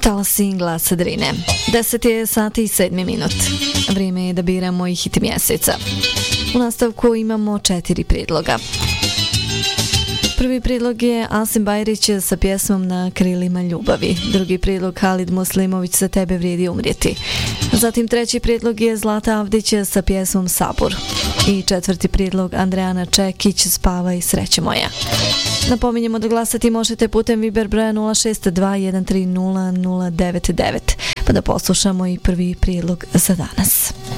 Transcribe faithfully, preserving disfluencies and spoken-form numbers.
Talasi glasa Drine. deset je sati i sedmi minut. Vrijeme je da biramo i hit mjeseca. U nastavku imamo četiri prijedloga. Prvi prijedlog je Asim Bajrić sa pjesmom Na krilima ljubavi. Drugi prijedlog Halid Muslimović Za tebe vrijedi umrijeti. Zatim treći prijedlog je Zlata Avdić sa pjesmom Sabor. I četvrti prijedlog Andrejana Čekić Spavaj sreće moja. Napominjemo da glasati možete putem Viber broja nula šest dva jedan tri nula nula devet devet. Pa da poslušamo i prvi prijedlog za danas.